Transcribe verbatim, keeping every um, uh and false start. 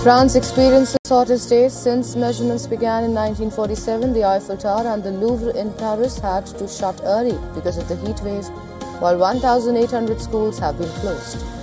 France experienced its hottest days since measurements began in nineteen forty-seven. The Eiffel Tower and the Louvre in Paris had to shut early because of the heat wave, while one thousand eight hundred schools have been closed.